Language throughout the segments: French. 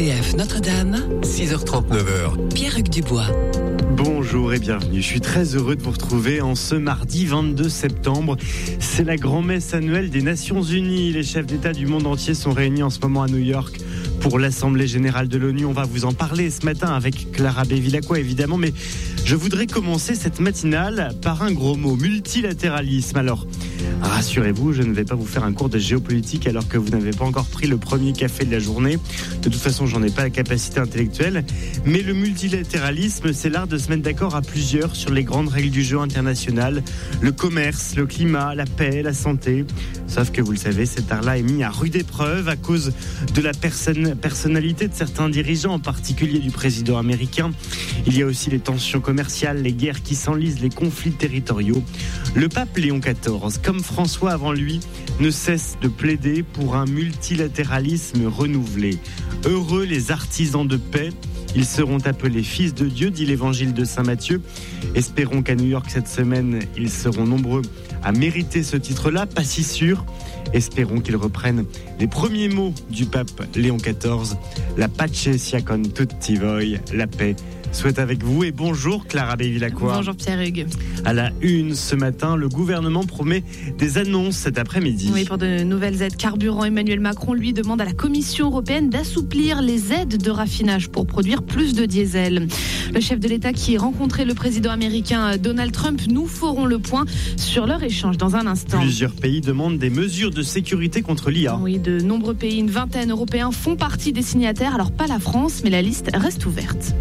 RCF Notre-Dame, 6h39. Pierre-Hugues Dubois. Bonjour et bienvenue. Je suis très heureux de vous retrouver en ce mardi 22 septembre. C'est la grand-messe annuelle des Nations Unies. Les chefs d'État du monde entier sont réunis en ce moment à New York pour l'Assemblée Générale de l'ONU. On va vous en parler ce matin avec Clara Bevilacqua évidemment, mais je voudrais commencer cette matinale par un gros mot, multilatéralisme. Alors, rassurez-vous, je ne vais pas vous faire un cours de géopolitique alors que vous n'avez pas encore pris le premier café de la journée. De toute façon, j'en ai pas la capacité intellectuelle. Mais le multilatéralisme, c'est l'art de se mettre d'accord à plusieurs sur les grandes règles du jeu international. Le commerce, le climat, la paix, la santé. Sauf que vous le savez, cet art-là est mis à rude épreuve à cause de la personnalité de certains dirigeants, en particulier du président américain. Il y a aussi les tensions commerciales, les guerres qui s'enlisent, les conflits territoriaux. Le pape Léon XIV, comme François avant lui, ne cesse de plaider pour un multilatéralisme renouvelé. Heureux les artisans de paix, ils seront appelés fils de Dieu, dit l'évangile de Saint Matthieu. Espérons qu'à New York cette semaine, ils seront nombreux à mériter ce titre-là, pas si sûr. Espérons qu'ils reprennent les premiers mots du pape Léon XIV. La pace sia con tutti voi, la paix soit avec vous. Et bonjour Clara Bevilacqua. Bonjour Pierre-Hugues. À la une ce matin, le gouvernement promet des annonces cet après-midi. Oui, pour de nouvelles aides carburant, Emmanuel Macron lui demande à la Commission européenne d'assouplir les aides de raffinage pour produire plus de diesel. Le chef de l'État qui rencontrait le président américain Donald Trump, nous ferons le point sur leur échange dans un instant. Plusieurs pays demandent des mesures de sécurité contre l'IA. Oui, de nombreux pays, une vingtaine européens font partie des signataires. Alors pas la France, mais la liste reste ouverte.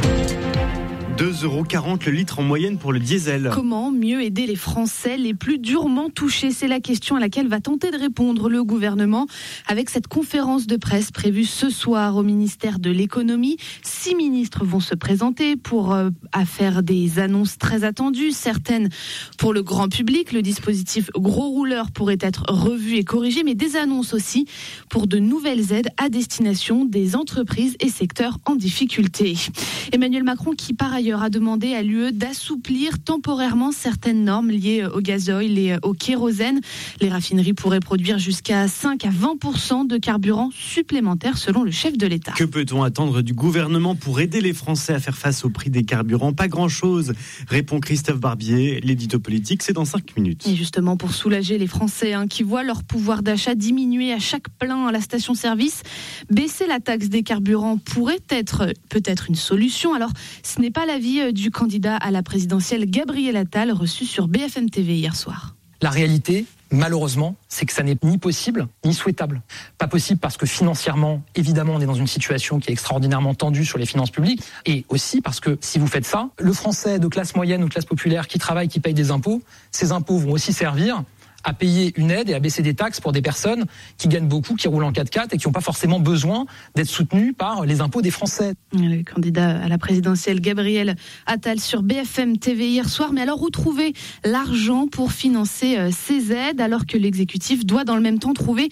2,40 € le litre en moyenne pour le diesel. Comment mieux aider les Français les plus durement touchés ? C'est la question à laquelle va tenter de répondre le gouvernement avec cette conférence de presse prévue ce soir au ministère de l'économie. 6 ministres vont se présenter pour faire des annonces très attendues, certaines pour le grand public. Le dispositif gros rouleur pourrait être revu et corrigé, mais des annonces aussi pour de nouvelles aides à destination des entreprises et secteurs en difficulté. Emmanuel Macron qui par ailleurs a demandé à l'UE d'assouplir temporairement certaines normes liées au gazoil et au kérosène. Les raffineries pourraient produire jusqu'à 5 à 20% de carburant supplémentaire selon le chef de l'État. Que peut-on attendre du gouvernement pour aider les Français à faire face au prix des carburants ? Pas grand-chose, répond Christophe Barbier. L'édito politique, c'est dans 5 minutes. Et justement, pour soulager les Français qui voient leur pouvoir d'achat diminuer à chaque plein à la station-service, baisser la taxe des carburants pourrait être peut-être une solution. Alors, ce n'est pas l'avis du candidat à la présidentielle Gabriel Attal reçu sur BFM TV hier soir. La réalité, malheureusement, c'est que ça n'est ni possible ni souhaitable. Pas possible parce que financièrement, évidemment, on est dans une situation qui est extraordinairement tendue sur les finances publiques. Et aussi parce que si vous faites ça, le Français de classe moyenne ou de classe populaire qui travaille, qui paye des impôts, ces impôts vont aussi servir à payer une aide et à baisser des taxes pour des personnes qui gagnent beaucoup, qui roulent en 4x4 et qui n'ont pas forcément besoin d'être soutenues par les impôts des Français. Le candidat à la présidentielle Gabriel Attal sur BFM TV hier soir. Mais alors où trouver l'argent pour financer ces aides alors que l'exécutif doit dans le même temps trouver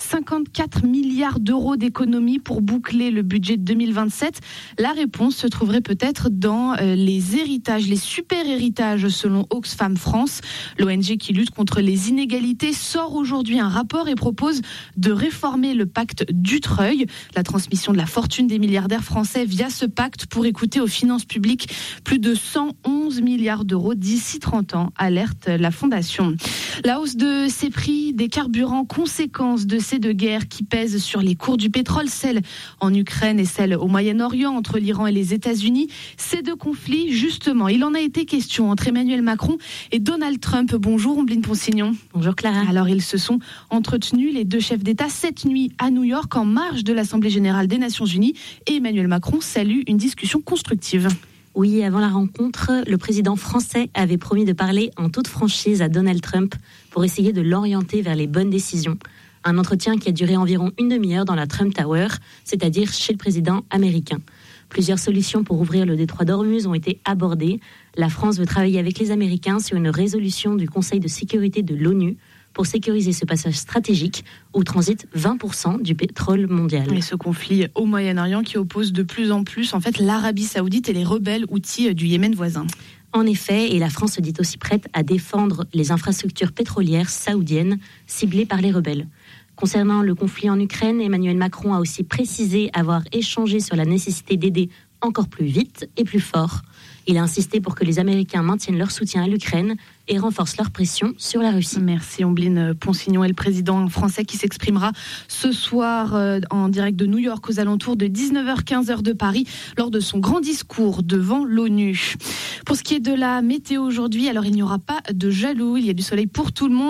54 milliards d'euros d'économies pour boucler le budget de 2027 ? La réponse se trouverait peut-être dans les héritages, les super héritages selon Oxfam France. L'ONG qui lutte contre les inégalités sort aujourd'hui un rapport et propose de réformer le pacte Dutreil, la transmission de la fortune des milliardaires français via ce pacte pourrait coûter aux finances publiques plus de 111 milliards d'euros d'ici 30 ans, alerte la Fondation. La hausse de ces prix des carburants, conséquence de ces deux guerres qui pèsent sur les cours du pétrole, celle en Ukraine et celle au Moyen-Orient entre l'Iran et les États-Unis. Ces deux conflits, justement, il en a été question entre Emmanuel Macron et Donald Trump. Bonjour Ombline Ponsignon. Bonjour Clara. Alors ils se sont entretenus, les deux chefs d'État, cette nuit à New York en marge de l'Assemblée Générale des Nations Unies et Emmanuel Macron salue une discussion constructive. Oui, avant la rencontre, le président français avait promis de parler en toute franchise à Donald Trump pour essayer de l'orienter vers les bonnes décisions. Un entretien qui a duré environ une demi-heure dans la Trump Tower, c'est-à-dire chez le président américain. Plusieurs solutions pour ouvrir le détroit d'Ormuz ont été abordées. La France veut travailler avec les Américains sur une résolution du Conseil de sécurité de l'ONU pour sécuriser ce passage stratégique où transite 20% du pétrole mondial. Et ce conflit au Moyen-Orient qui oppose de plus en plus l'Arabie Saoudite et les rebelles houthis du Yémen voisin. En effet, et la France se dit aussi prête à défendre les infrastructures pétrolières saoudiennes ciblées par les rebelles. Concernant le conflit en Ukraine, Emmanuel Macron a aussi précisé avoir échangé sur la nécessité d'aider encore plus vite et plus fort. Il a insisté pour que les Américains maintiennent leur soutien à l'Ukraine et renforcent leur pression sur la Russie. Merci Ombline Ponsignon, et le président français qui s'exprimera ce soir en direct de New York aux alentours de 19h-15h de Paris lors de son grand discours devant l'ONU. Pour ce qui est de la météo aujourd'hui, alors il n'y aura pas de jaloux, il y a du soleil pour tout le monde.